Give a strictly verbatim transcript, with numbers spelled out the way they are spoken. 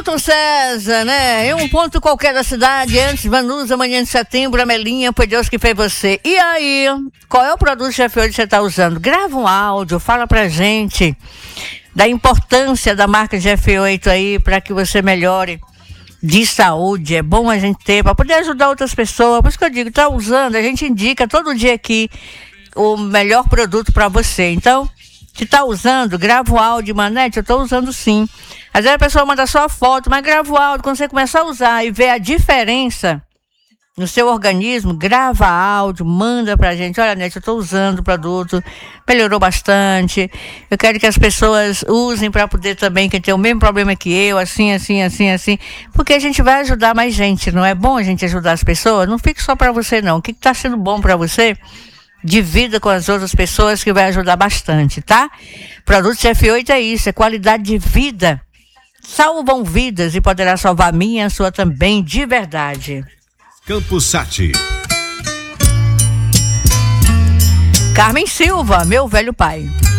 Milton César, né? Em um ponto qualquer da cidade, antes, Vanusa, manhã de setembro, Amelinha, foi Deus que fez você. E aí, qual é o produto G F oito que você está usando? Grava um áudio, fala pra gente da importância da marca G F oito aí, para que você melhore de saúde. É bom a gente ter, para poder ajudar outras pessoas. Por isso que eu digo, tá usando, a gente indica todo dia aqui o melhor produto para você. Então, se tá usando, grava o áudio, Manete, eu tô usando sim. Às vezes a pessoa manda só a foto, mas grava o áudio. Quando você começar a usar e ver a diferença no seu organismo, grava áudio, manda pra gente. Olha, Nete, eu tô usando o produto, melhorou bastante. Eu quero que as pessoas usem para poder também, quem tem o mesmo problema que eu, assim, assim, assim, assim. Porque a gente vai ajudar mais gente, não é bom a gente ajudar as pessoas? Não fique só para você, não. O que está sendo bom para você, divida com as outras pessoas, que vai ajudar bastante, tá? Produto G F oito é isso, é qualidade de vida. Salvam vidas e poderá salvar a minha e a sua também, de verdade. Campo Sat. Carmen Silva, meu velho pai.